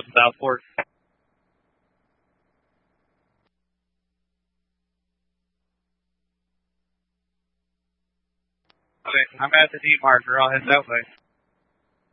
Southport. Okay, I'm at the D marker. I'll head that way.